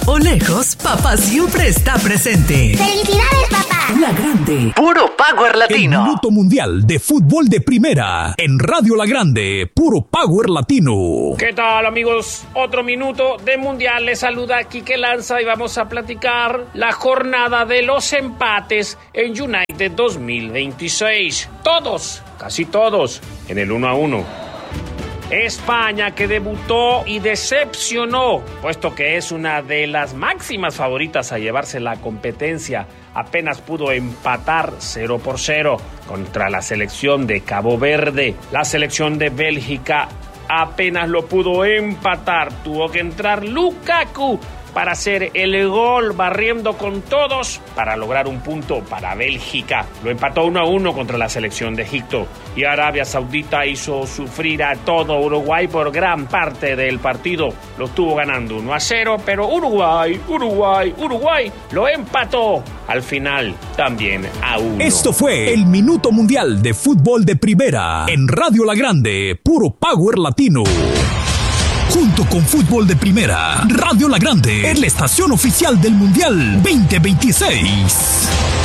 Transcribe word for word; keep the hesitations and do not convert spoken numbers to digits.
o lejos, papá siempre está presente. ¡Felicidades, papá! La Grande. Puro Power Latino. El Minuto Mundial de Fútbol de Primera. En Radio La Grande. Puro Power Latino. ¿Qué tal, amigos? Otro minuto de Mundial. Les saluda Quique Lanza y vamos a platicar la jornada de los empates en United dos mil veintiséis. Todos, casi todos, en el uno a uno. España, que debutó y decepcionó, puesto que es una de las máximas favoritas a llevarse la competencia, apenas pudo empatar cero por cero contra la selección de Cabo Verde. La selección de Bélgica apenas lo pudo empatar, tuvo que entrar Lukaku para hacer el gol, barriendo con todos para lograr un punto para Bélgica. Lo empató uno a uno contra la selección de Egipto. Y Arabia Saudita hizo sufrir a todo Uruguay por gran parte del partido. Lo estuvo ganando uno a cero, pero Uruguay, Uruguay, Uruguay lo empató al final también a uno. Esto fue el Minuto Mundial de Fútbol de Primera en Radio La Grande, Puro Power Latino. Junto con Fútbol de Primera, Radio La Grande es la estación oficial del Mundial veinte veintiséis.